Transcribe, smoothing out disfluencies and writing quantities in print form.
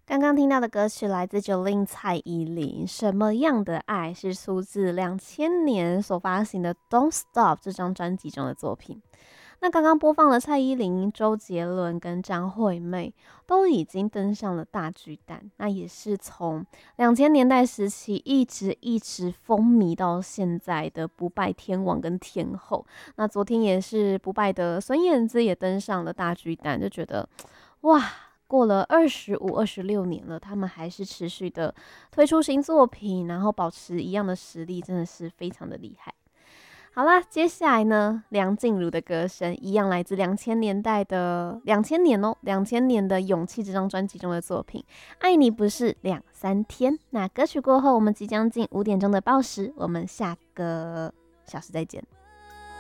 刚刚听到的歌曲来自9令蔡依林，什么样的爱是出自2000年所发行的《Don't Stop》这张专辑中的作品。那刚刚播放了蔡依林、周杰伦跟张惠妹都已经登上了大巨蛋，那也是从2000年代时期一直风靡到现在的不败天王跟天后。那昨天也是不败的孙燕姿也登上了大巨蛋，就觉得哇。过了25、26年了，他们还是持续的推出新作品，然后保持一样的实力，真的是非常的厉害。好啦，接下来呢，梁静茹的歌声一样来自2000年代的2000年哦，2000年的《勇气》这张专辑中的作品《爱你不是两三天》。那歌曲过后，我们即将进5点钟的报时，我们下个小时再见。